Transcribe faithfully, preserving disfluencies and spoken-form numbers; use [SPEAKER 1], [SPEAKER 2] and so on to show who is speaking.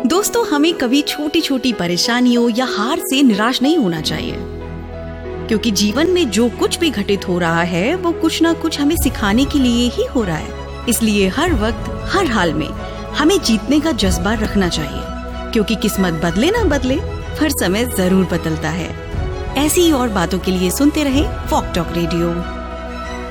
[SPEAKER 1] दोस्तों, हमें कभी छोटी छोटी परेशानियों या हार से निराश नहीं होना चाहिए, क्योंकि जीवन में जो कुछ भी घटित हो रहा है वो कुछ ना कुछ हमें सिखाने के लिए ही हो रहा है। इसलिए हर वक्त हर हाल में हमें जीतने का जज्बा रखना चाहिए, क्योंकि किस्मत बदले ना बदले पर समय जरूर बदलता है। ऐसी और बातों के लिए सुनते रहे फॉक टॉक रेडियो।